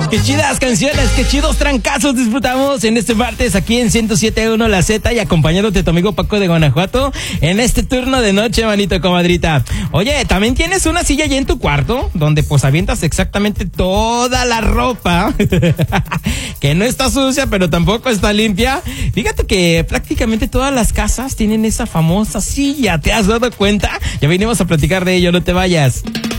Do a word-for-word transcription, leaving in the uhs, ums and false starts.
Qué chidas canciones, qué chidos trancazos disfrutamos en este martes aquí en ciento siete punto uno La Z y acompañándote tu amigo Paco de Guanajuato en este turno de noche, manito comadrita. Oye, ¿también tienes una silla allá en tu cuarto donde pues avientas exactamente toda la ropa que no está sucia pero tampoco está limpia? Fíjate que prácticamente todas las casas tienen esa famosa silla, ¿te has dado cuenta? Ya venimos a platicar de ello, no te vayas.